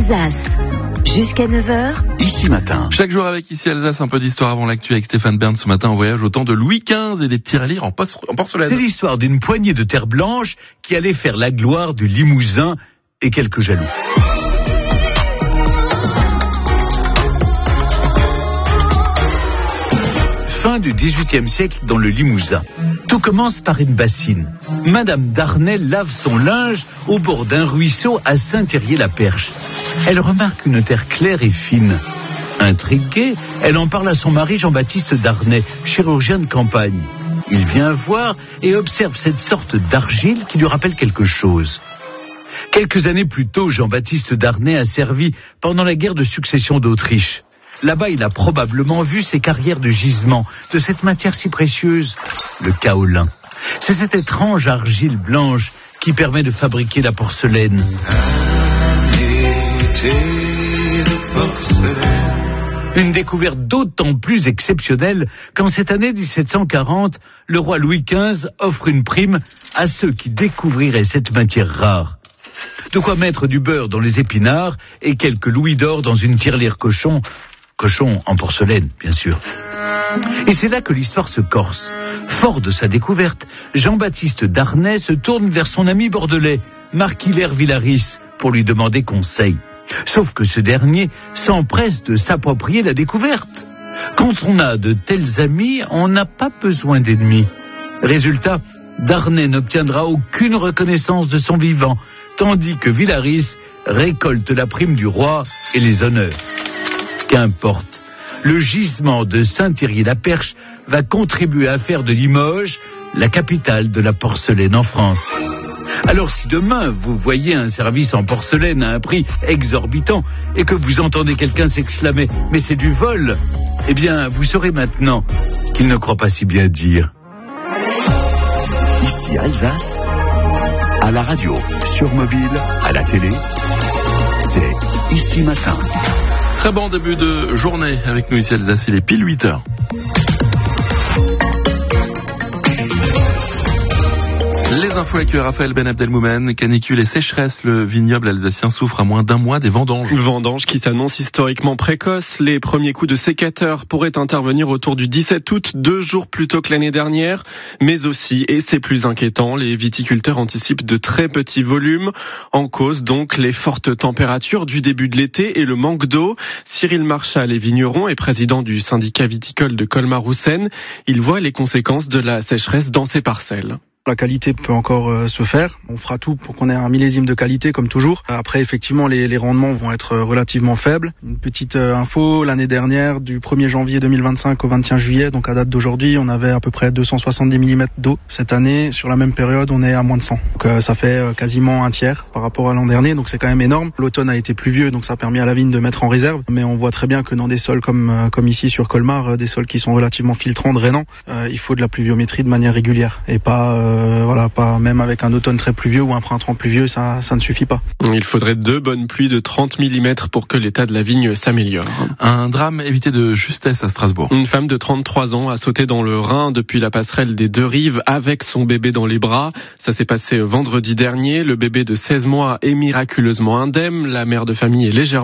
Alsace. Jusqu'à 9h. Ici Matin. Chaque jour avec Ici Alsace, un peu d'histoire avant l'actu avec Stéphane Bern. Ce matin, en voyage au temps de Louis XV et des tirelires en porcelaine. C'est l'histoire d'une poignée de terre blanche qui allait faire la gloire du Limousin et quelques jaloux. Fin du XVIIIe siècle dans le Limousin. Tout commence par une bassine. Madame Darnay lave son linge au bord d'un ruisseau à Saint-Thirier-la-Perche. Elle remarque une terre claire et fine. Intriguée, elle en parle à son mari Jean-Baptiste Darnay, chirurgien de campagne. Il vient voir et observe cette sorte d'argile qui lui rappelle quelque chose. Quelques années plus tôt, Jean-Baptiste Darnay a servi pendant la guerre de succession d'Autriche. Là-bas, il a probablement vu ces carrières de gisement, de cette matière si précieuse, le kaolin. C'est cette étrange argile blanche qui permet de fabriquer la porcelaine. Une découverte d'autant plus exceptionnelle qu'en cette année 1740, le roi Louis XV offre une prime à ceux qui découvriraient cette matière rare. De quoi mettre du beurre dans les épinards et quelques louis d'or dans une tirelire cochon en porcelaine, bien sûr. Et c'est là que l'histoire se corse. Fort de sa découverte, Jean-Baptiste Darnay se tourne vers son ami bordelais, Marc Hilaire Villaris, pour lui demander conseil. Sauf que ce dernier s'empresse de s'approprier la découverte. Quand on a de tels amis, on n'a pas besoin d'ennemis. Résultat, Darnay n'obtiendra aucune reconnaissance de son vivant, tandis que Villaris récolte la prime du roi et les honneurs. Qu'importe, le gisement de Saint-Thirier-la-Perche va contribuer à faire de Limoges la capitale de la porcelaine en France. Alors si demain vous voyez un service en porcelaine à un prix exorbitant et que vous entendez quelqu'un s'exclamer « mais c'est du vol », eh bien vous saurez maintenant qu'il ne croit pas si bien dire. Ici Alsace, à la radio, sur mobile, à la télé, c'est Ici Matin. Très bon début de journée avec nous ici Alsace, il est pile 8h. Les infos avec Raphaël Ben Abdelmoumen. Canicule et sécheresse, le vignoble alsacien souffre à moins d'un mois des vendanges. Vendanges qui s'annoncent historiquement précoces. Les premiers coups de sécateur pourraient intervenir autour du 17 août, 2 jours plus tôt que l'année dernière. Mais aussi, et c'est plus inquiétant, les viticulteurs anticipent de très petits volumes. En cause donc les fortes températures du début de l'été et le manque d'eau. Cyril Marchal est vigneron et président du syndicat viticole de Colmar-Roussenne. Il voit les conséquences de la sécheresse dans ses parcelles. La qualité peut encore se faire. On fera tout pour qu'on ait un millésime de qualité comme toujours. Après, effectivement, les rendements vont être relativement faibles. Une petite info, l'année dernière, du 1er janvier 2025 au 21 juillet, donc à date d'aujourd'hui, on avait à peu près 270 mm d'eau. Cette année, sur la même période, on est à moins de 100. Donc ça fait quasiment un tiers par rapport à l'an dernier, donc c'est quand même énorme. L'automne a été pluvieux, donc ça a permis à la vigne de mettre en réserve. Mais on voit très bien que dans des sols comme ici sur Colmar, des sols qui sont relativement filtrants, drainants, il faut de la pluviométrie de manière régulière et pas pas même avec un automne très pluvieux ou un printemps pluvieux, ça ne suffit pas. Il faudrait 2 bonnes pluies de 30 mm pour que l'état de la vigne s'améliore. Un drame évité de justesse à Strasbourg. Une femme de 33 ans a sauté dans le Rhin depuis la passerelle des Deux Rives avec son bébé dans les bras. Ça s'est passé vendredi dernier. Le bébé de 16 mois est miraculeusement indemne. La mère de famille est légèrement